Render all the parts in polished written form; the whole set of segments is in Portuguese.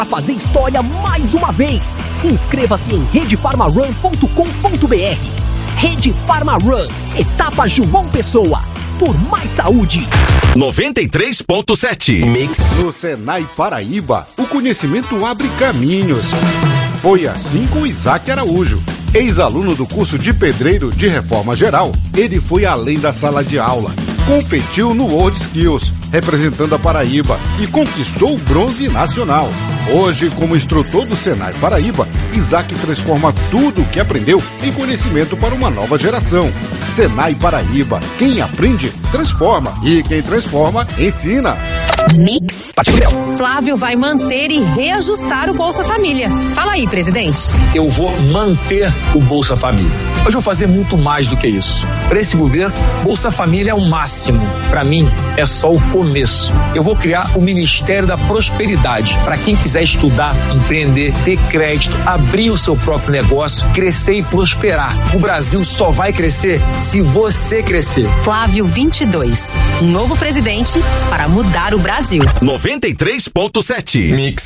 a fazer história mais uma vez. Inscreva-se em redefarmarun.com.br. Rede Farma Run, etapa João Pessoa. Por mais saúde. 93.7 Mix. No Senai Paraíba, o conhecimento abre caminhos. Foi assim com Isaac Araújo. Ex-aluno do curso de pedreiro de reforma geral, ele foi além da sala de aula. Competiu no World Skills, representando a Paraíba, e conquistou o bronze nacional. Hoje, como instrutor do Senai Paraíba, Isaac transforma tudo o que aprendeu em conhecimento para uma nova geração. Senai Paraíba, quem aprende, transforma. E quem transforma, ensina. Mix. Flávio vai manter e reajustar o Bolsa Família. Fala aí, presidente. Eu vou manter o Bolsa Família. Hoje eu vou fazer muito mais do que isso. Para esse governo, Bolsa Família é o máximo. Para mim, é só o começo. Eu vou criar o Ministério da Prosperidade para quem quiser estudar, empreender, ter crédito, abrir o seu próprio negócio, crescer e prosperar. O Brasil só vai crescer se você crescer. Flávio 22, um novo presidente para mudar o Brasil. 93.7 Mix.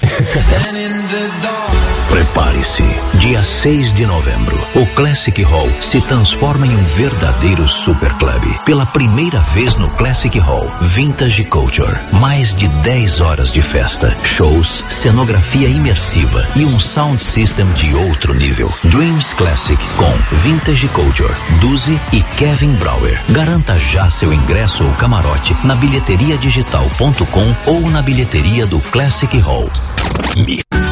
Prepare-se, dia 6 de novembro, o Classic Hall se transforma em um verdadeiro superclube. Pela primeira vez no Classic Hall, Vintage Culture. Mais de 10 horas de festa, shows, cenografia imersiva e um sound system de outro nível. Dreams Classic com Vintage Culture, Duzi e Kevin Brauer. Garanta já seu ingresso ou camarote na bilheteriadigital.com ou na bilheteria do Classic Hall. Mix.